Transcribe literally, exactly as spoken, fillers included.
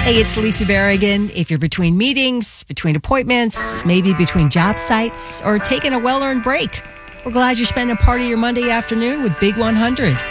Hey, it's Lisa Berrigan. If you're between meetings, between appointments, maybe between job sites, or taking a well-earned break, we're glad you're spending part of your Monday afternoon with Big one hundred.